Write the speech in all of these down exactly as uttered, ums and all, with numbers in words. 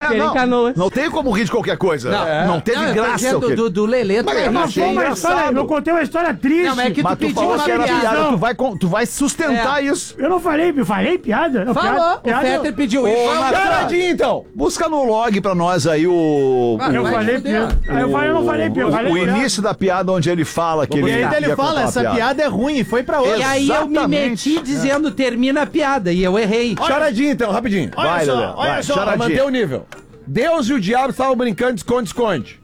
É, Ele não, Canoas. não tem como rir de qualquer coisa. Não, É. não teve Não, eu tô graça. dizendo o que- do, do Lelê, tu Mas vai eu não rir. achei Pô, mas história, engraçado. eu contei uma história triste. Não, mas é que Mas tu tu pediu falou uma que era piada. piada, tu vai, con- tu vai sustentar É. isso. Eu não falei, eu falei piada. Não, Falou, piada, o piada, Fetter pediu Ô, isso. Natan, Charadinha, então. busca no log pra nós aí o... Ah, Eu vai falei fuder. piada. Aí eu falei, eu não falei piada. eu falei o piada. início da piada onde ele fala que E ele ainda ele ia fala, contar uma essa piada. é ruim, e foi pra outra. E aí eu me Exatamente. meti dizendo termina a piada e eu errei. Charadinha, então, rapidinho. Olha Vai, só, Lelê, olha vai, só. Pra charadinha. manter o nível. Deus e o diabo estavam brincando de esconde-esconde.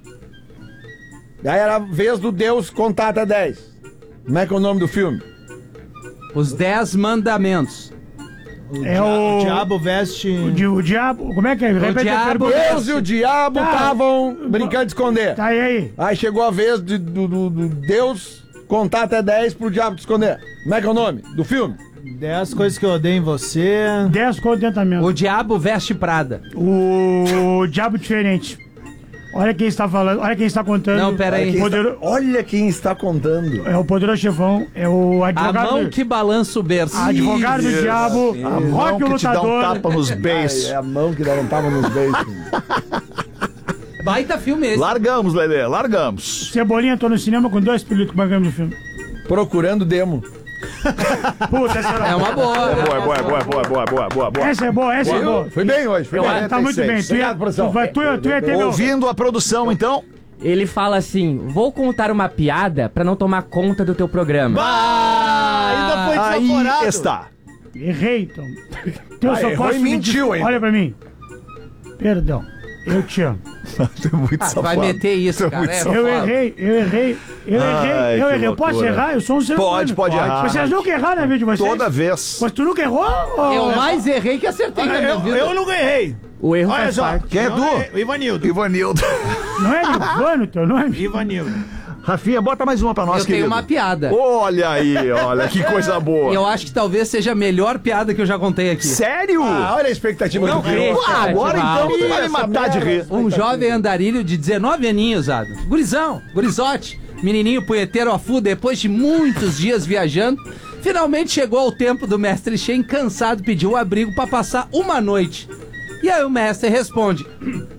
Daí era a vez do Deus contar até dez. Como é que é o nome do filme? Os dez mandamentos. É o... O diabo veste... O, di- o diabo... Como é que é? Repete a diabo- pergunta. Deus e o diabo Tá. estavam brincando de esconder. Tá, e aí? Aí chegou a vez de- do, do- do Deus contar até dez pro diabo te esconder. Como é que é o nome do filme? dez coisas que eu odeio em você. dez contentamentos. O diabo veste Prada. O diabo diferente. Olha quem está falando, olha quem está contando. Não, pera aí. Quem Podero- está- Olha quem está contando. É o poderoso chefão, é o A advogado. mão que balança o berço. Advogado do Isso. diabo, A mão Rock o que te dá um lutador. tapa nos Ai, beijos. é a mão que não tava nos beijos. Baita filme esse. Largamos, Lelê, largamos. Cebolinha entrou no cinema com dois pilotos que pagamos no filme. Procurando demo. Puta, essa É uma boa. Boa, boa, boa, boa, boa, boa, boa, boa. Essa é boa, essa é boa. Foi bem hoje, foi bem. Tá muito bem. Tu ia, Obrigado, produção. tu, vai- tu, ia- tu ia ter meu... Ouvindo a produção, então. Ele fala assim: vou contar uma piada pra não tomar conta do teu programa. Ah, ainda foi Aí desaforado. está. Errei, então. Então eu Ah, só errou posso e me mentiu des- ainda. Olha pra mim. Perdão. Eu te amo. Tem muito Ah, tu vai safado. meter isso, Tem cara. muito É, safado. Eu errei, eu errei, eu Ai, errei, eu que errei. Eu posso loucura. errar? Eu sou um ser Pode, humano. pode errar. Vocês nunca erraram na vida de vocês? Toda vez. Mas tu nunca errou? ô? Eu mais errei que acertei na minha Eu, vida. eu não errei. O erro Olha faz só. parte. Quem é Não tu? errei. O Ivanildo. Ivanildo. Não é Ivano teu nome? Ivanildo. Rafinha, bota mais uma pra nós, Eu tenho querido. uma piada. Olha aí, olha, que coisa boa. Eu acho que talvez seja a melhor piada que eu já contei aqui. Sério? Ah, olha a expectativa Não do criou. cresça, Ah, agora expectativa então tu alta. vai me matar de rir. Um jovem andarilho de dezenove aninhos, Ado. Gurizão, gurizote, menininho punheteiro a full, depois de muitos dias viajando, finalmente chegou ao tempo do mestre Shen, cansado, pediu um abrigo pra passar uma noite. E aí o mestre responde: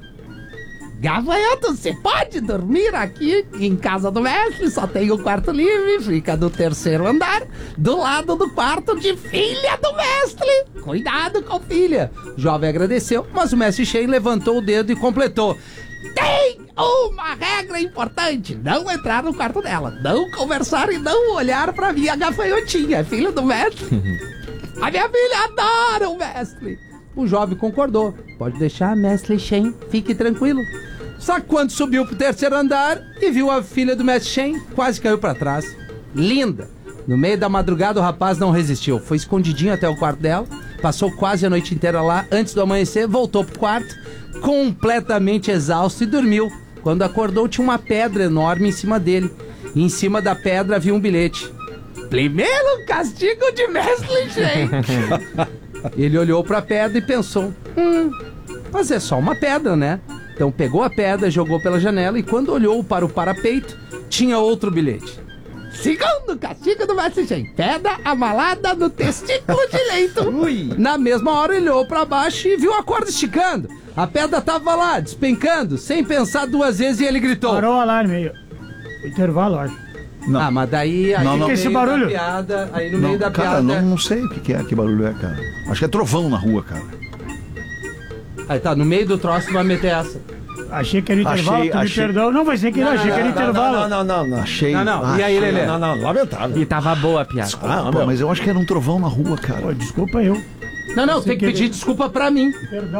Gafanhoto, você pode dormir aqui em casa do mestre, só tem um quarto livre, fica no terceiro andar, do lado do quarto de filha do mestre. Cuidado com filha. O jovem agradeceu, mas o mestre Shen levantou o dedo e completou: tem uma regra importante, não entrar no quarto dela, não conversar e não olhar pra minha gafanhotinha, filha do mestre. A minha filha adora o mestre. O jovem concordou. Pode deixar, mestre Shen, fique tranquilo. Só que quando subiu pro terceiro andar e viu a filha do mestre Shen, quase caiu pra trás. Linda. No meio da madrugada o rapaz não resistiu. Foi escondidinho até o quarto dela, passou quase a noite inteira lá. Antes do amanhecer, voltou pro quarto, completamente exausto, e dormiu. Quando acordou, tinha uma pedra enorme em cima dele. E em cima da pedra havia um bilhete: primeiro castigo de mestre Shen. Ele olhou pra pedra e pensou: Hum, mas é só uma pedra, né? Então pegou a pedra, jogou pela janela, e quando olhou para o parapeito, tinha outro bilhete: segundo castigo do mestre Shen, pedra amalada no testículo direito. Na mesma hora ele olhou pra baixo e viu a corda esticando. A pedra tava lá, despencando, sem pensar duas vezes, e ele gritou: Parou o alarme aí. O intervalo, acho. Não. Ah, mas daí, aí Não, no não. meio Esse barulho? da piada, aí no Não, meio da cara, piada... não, não sei o que, que é, que barulho é, cara. Acho que é trovão na rua, cara. Aí tá, no meio do troço tu vai meter essa. Achei que era intervalo, Achei- tu me achei- perdão. Não, vai ser que não, achei que era intervalo. Não, não, não, não. Achei. Não, não. E aí, Lelê? Não, não, lamentável. E tava boa a piada. Ah, Pô, meu. mas eu acho que era um trovão na rua, Pô, cara. desculpa eu. Não, não, tem que querer. pedir desculpa pra mim. Perdão.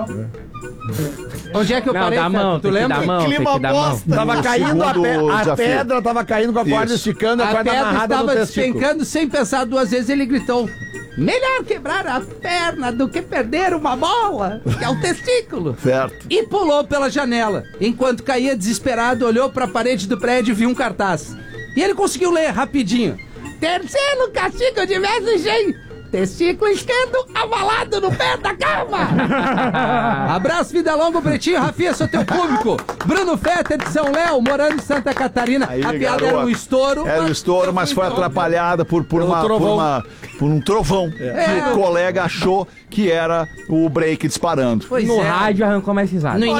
Onde é que eu Não, parei, dá a Feto? mão, Tu tem que lembra? dar a mão, tem Clima que dar a mão. bosta. Tava No caindo a, segundo pe a desafio. pedra, tava caindo com a corda Isso. esticando, a A corda pedra amarrada no estava testículo. despencando, sem pensar duas vezes, ele gritou: melhor quebrar a perna do que perder uma bola, que é o testículo. Certo. E pulou pela janela. Enquanto caía desesperado, olhou para a parede do prédio e viu um cartaz. E ele conseguiu ler rapidinho: terceiro castigo de mestre Shen, testículo esquerdo amalado no pé da cama. Abraço, vida longa, Pretinho. Rafinha, sou teu público. Bruno Fetter de São Léo, morando em Santa Catarina. Aí, a piada era um garoto. estouro. Era um mas estouro, eu mas fui foi interrompido. atrapalhada por, por, Pelo uma, por, trovão. uma, por um trovão. É. Que o colega achou que era o break disparando. Pois No é. rádio arrancou mais risada. No